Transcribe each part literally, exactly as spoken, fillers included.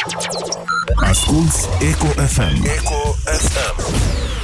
Asculți Eco F M. Eco F M.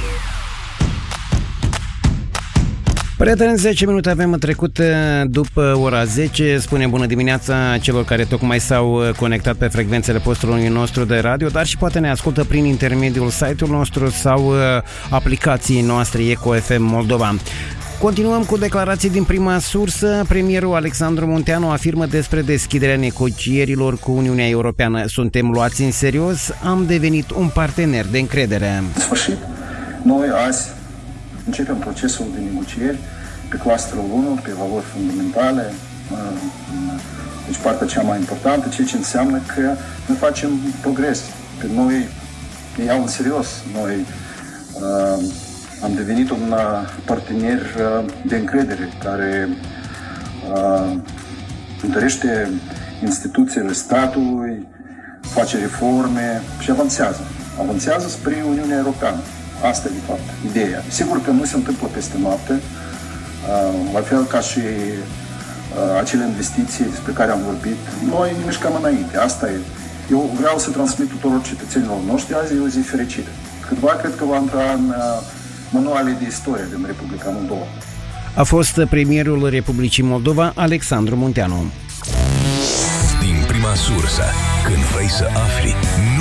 Prieteni, zece minute avem trecut după ora zece. Spunem bună dimineața celor care tocmai s-au conectat pe frecvențele postului nostru de radio, dar și poate ne ascultă prin intermediul site-ului nostru sau aplicației noastre Eco F M Moldova. Continuăm cu declarații din prima sursă. Premierul Alexandru Munteanu afirmă despre deschiderea negocierilor cu Uniunea Europeană. Suntem luați în serios, am devenit un partener de încredere. În sfârșit, noi azi începem procesul de negocieri pe clusterul unu, pe valori fundamentale, deci partea cea mai importantă, ceea ce înseamnă că noi facem progres. Pe noi ne iau în serios. Noi uh, am devenit un partener de încredere care uh, întărește instituțiile statului, face reforme și avansează. Avansează spre Uniunea Europeană. Asta e, de fapt, ideea. Sigur că nu se întâmplă peste noapte, uh, la fel ca și uh, acele investiții despre care am vorbit. Noi ne mișcăm înainte. Asta e. Eu vreau să transmit tuturor cetățenilor noștri azi e o zi fericită. Câtva cred că va intra în uh, manuale de istorie din Republica Moldova. A fost premierul Republicii Moldova, Alexandru Munteanu. Din prima sursă, când vrei să afli